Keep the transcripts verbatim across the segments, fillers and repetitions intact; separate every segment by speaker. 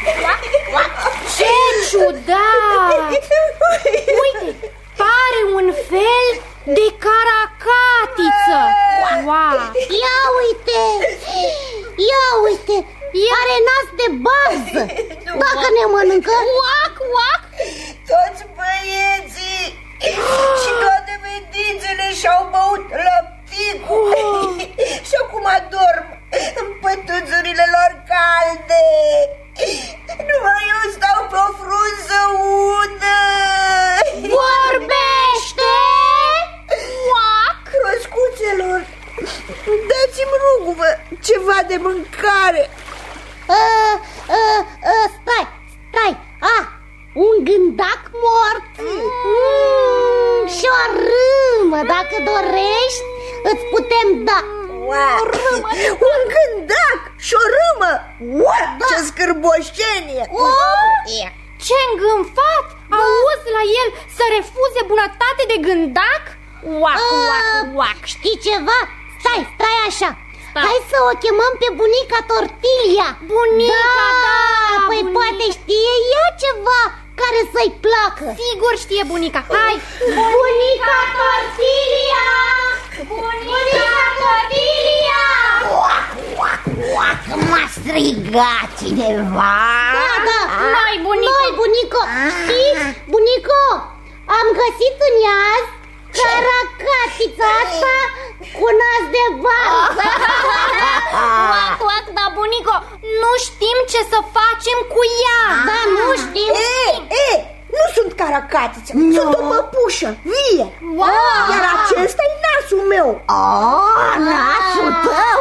Speaker 1: Ce ciudat! Uite, pare un fel de caracatiță. Wow.
Speaker 2: Ia uite, ia uite, are nas de bază. Dacă ne mănâncă,
Speaker 1: uac, uac.
Speaker 3: Toți băieții și toate fetițele și-au băut lăpticul și acum adorm în pătuțurile lor calde. Numai eu stau pe o frunză udă.
Speaker 1: Vorbește! Uac!
Speaker 3: Roscuțelor, dați-mi, ruguvă, ceva de mâncare.
Speaker 2: a, a, a, Stai, stai, a, un gândac mort mm, și o râmă, dacă dorești, îți putem da.
Speaker 3: Un gândac și o râmă. Wow, da. Ce scârboșenie.
Speaker 1: Oh, ce îngânfat. Da. Auzi la el să refuze bunătate de gândac? Uac, uac, uac.
Speaker 2: Știi ceva? Stai, stai așa. Stai. Hai să o chemăm pe bunica Tortilia.
Speaker 1: Bunica, da, da
Speaker 2: păi
Speaker 1: bunica.
Speaker 2: Poate știe ea ceva care să-i placă.
Speaker 1: Sigur știe bunica. Hai.
Speaker 2: Bunica Tortilia! Bunica Tortilia!
Speaker 4: Uac, uac, uac, m-a strigat cineva.
Speaker 2: Da, da,
Speaker 1: noi, bunico.
Speaker 2: Noi, bunico. Știi, bunico, am găsit în iaz caracatița asta cu nas de bază.
Speaker 1: Uac, uac, da, bunico, nu știm ce să facem cu ea.
Speaker 2: Da, nu știm.
Speaker 3: E, e, nu sunt caracatiță, no. Sunt o păpușă vie.
Speaker 1: Wow.
Speaker 3: Iar acesta e nasul meu.
Speaker 4: Oh, nasul tău.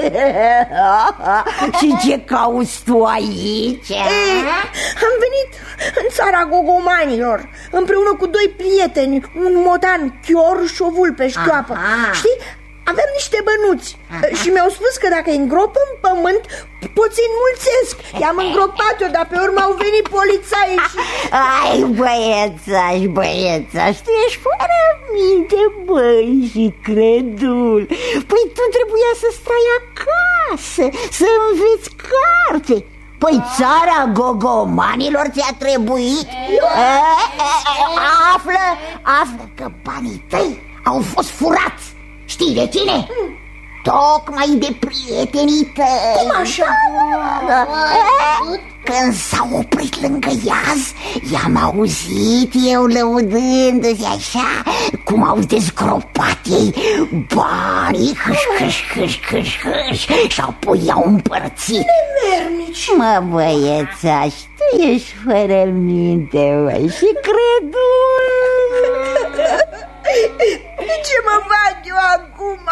Speaker 4: Și ce cauți tu aici?
Speaker 3: E, am venit în țara gogomanilor împreună cu doi prieteni, un motan chior și o vulpe șchioapă. Aha. Știi? Avem niște bănuți. Aha. Și mi-au spus că dacă îi îngrop în pământ pot să-i înmulțesc. I-am îngropat eu, dar pe urmă au venit polițaii și...
Speaker 4: Ai, băiețaș, băiețaș, tu ești fără minte, băi, și credul. Păi tu trebuia să stai acasă, să înveți carte. Păi țara gogomanilor ți-a trebuit? E, e, e, află, află că banii tăi au fost furați. Știi de cine? Mm. Tocmai de prietenii tăi.
Speaker 3: Cum așa?
Speaker 4: Da. Când s-au oprit lângă iaz, i-am auzit eu lăudându-se așa cum au dezgropat ei banii, hâș, hâș, hâș, hâș, hâș, și apoi i-au împărțit.
Speaker 3: Nemernici.
Speaker 4: Mă, băiețaș, tu ești fără minte, băi, și credul.
Speaker 3: Ce mă fac eu acum?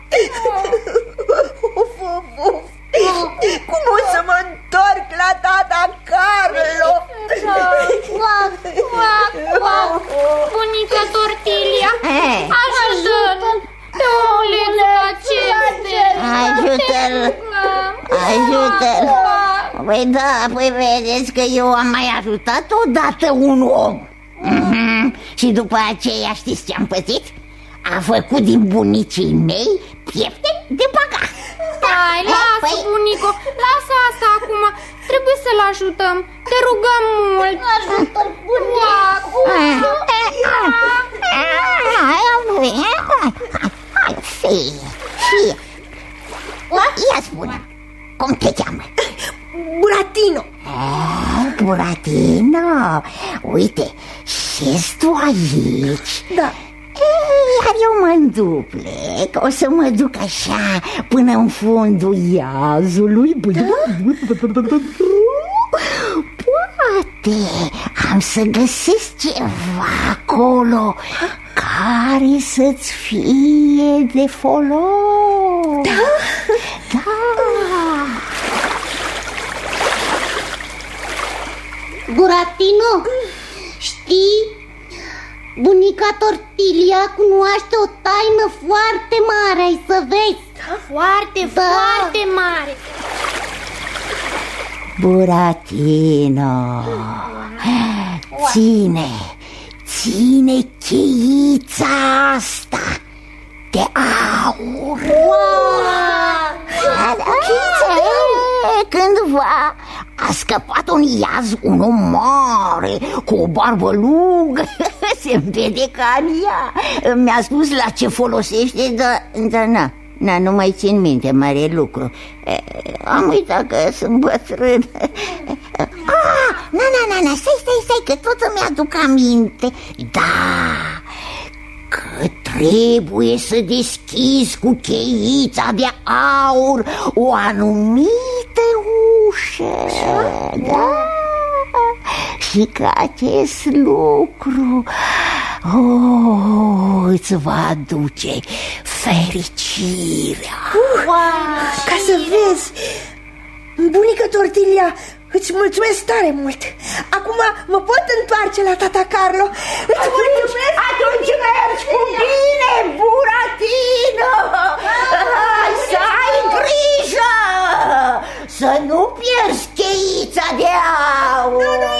Speaker 3: Of, of, of. Cum o să mă întorc la tata Carlo?
Speaker 1: Uac, uac, uac. Bunica Tortilia, ajută-l pe omulețul acesta.
Speaker 4: Ajută-l, ajută-l. Păi da, păi vedeți că eu am mai ajutat odată un om. Mm-hmm. Și după aceea știți ce-am pățit? A făcut din bunicii mei piepte de băgat.
Speaker 1: Hai, lasă, păi... bunico, lasă asta acum. Trebuie să-l ajutăm. Te rugăm mult.
Speaker 2: Ajută-l, bunico.
Speaker 4: Fie, fie. Ia spune, cum te cheamă?
Speaker 3: Buratino.
Speaker 4: Ah, Buratino. Uite, șezi tu aici?
Speaker 3: Da.
Speaker 4: Ei, iar eu mă înduplec. O să mă duc așa până în fundul iazului. Poate am să găsesc ceva acolo care să-ți fie de folos.
Speaker 3: Da?
Speaker 4: Da.
Speaker 2: Buratino, știi? Bunica Tortilia cunoaște o taină foarte mare, ai să vezi.
Speaker 1: Foarte, da. Foarte mare.
Speaker 4: Buratino, ține, ține cheița asta. de aur.
Speaker 2: Wow!
Speaker 4: Cândva a scăpat un iaz, un om mare, cu o barbă lungă, se vede ca în ea. Mi-a spus la ce folosește, dar da, na, na, nu mai țin minte mare lucru. Am uitat că sunt bătrân. Ah, na, na, na, na, stai, stai, stai, că tot îmi aduc aminte. Da, că trebuie să deschizi cu cheița de aur o anumită ușă, da? Și că acest lucru oh, îți va aduce fericirea.
Speaker 3: uh, wow. Ca să vezi, bunică Tortilia, îți mulțumesc tare mult. Acum mă pot întoarce la tata Carlo. Îți mulțumesc.
Speaker 4: Atunci mergi cu bine, Buratino. Să ai grijă să nu pierzi cheița de